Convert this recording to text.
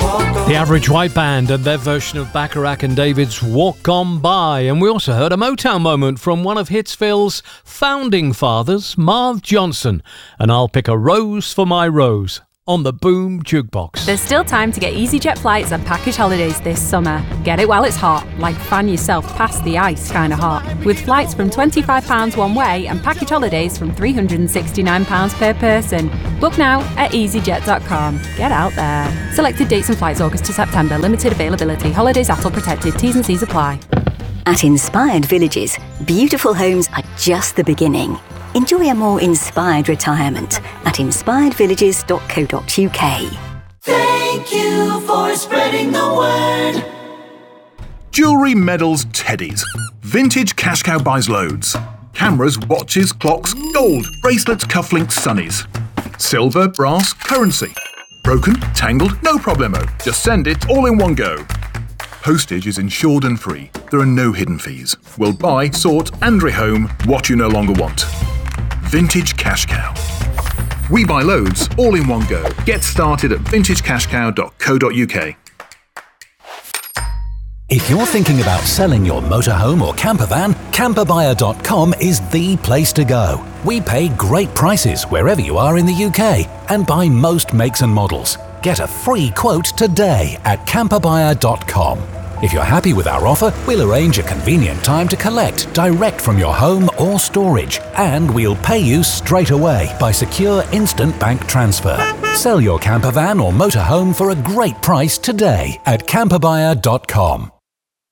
The Average White Band and their version of Bacharach and David's Walk On By. And we also heard a Motown moment from one of Hitsville's founding fathers, Marv Johnson, and I'll Pick a Rose for My Rose on the Boom Jukebox. There's still time to get EasyJet flights and package holidays this summer. Get it while it's hot, like fan yourself past the ice kind of hot. With flights from £25 one way and package holidays from £369 per person. Book now at easyjet.com. Get out there. Selected dates and flights August to September. Limited availability. Holidays ATOL protected. T's and C's apply. At Inspired Villages, beautiful homes are just the beginning. Enjoy a more inspired retirement at inspiredvillages.co.uk. Thank you for spreading the word. Jewellery, medals, teddies. Vintage Cash Cow buys loads. Cameras, watches, clocks, gold, bracelets, cufflinks, sunnies. Silver, brass, currency. Broken, tangled, no problemo. Just send it all in one go. Postage is insured and free. There are no hidden fees. We'll buy, sort and rehome what you no longer want. Vintage Cash Cow. We buy loads, all in one go. Get started at vintagecashcow.co.uk. If you're thinking about selling your motorhome or camper van, camperbuyer.com is the place to go. We pay great prices wherever you are in the UK and buy most makes and models. Get a free quote today at camperbuyer.com. If you're happy with our offer, we'll arrange a convenient time to collect direct from your home or storage, and we'll pay you straight away by secure instant bank transfer. Sell your camper van or motorhome for a great price today at camperbuyer.com.